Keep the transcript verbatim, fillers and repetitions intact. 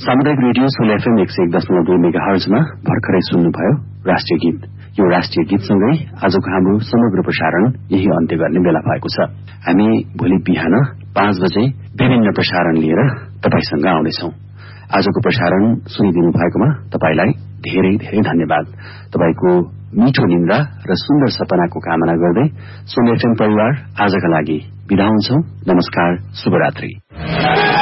सामुदायिक radio sole FM एक सय एक दशमलव दुई मेगा हर्जमा भर्खरै सुन्नुभयो राष्ट्रिय गीत। यो राष्ट्रिय गीतसँगै आजको हाम्रो समग्र प्रसारण यही अन्त्य गर्ने बेला भएको छ। हामी भोलि बिहान पाँच बजे विभिन्न प्रसारण लिएर तपाईसँग आउनेछौं। आजको प्रसारण सुनिदिनु भएकोमा तपाईलाई धेरै धेरै धन्यवाद। तपाईको मिठो निन्द्रा र सुन्दर सपनाको कामना गर्दै सोल एफएम परिवार आजका लागि बिदा हुन्छौं। नमस्कार, शुभरात्रि।